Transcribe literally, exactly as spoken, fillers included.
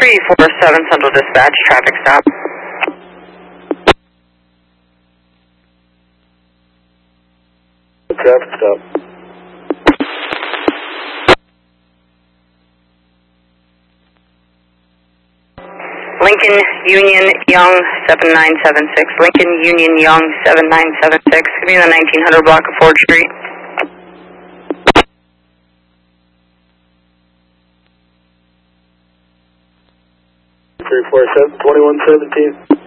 three four seven Central Dispatch, traffic stop. Traffic stop. Lincoln Union Young seven nine seven six. Lincoln Union Young seven nine seven six. Give me the nineteen hundred block of Ford Street. three four seven, twenty-one seventeen.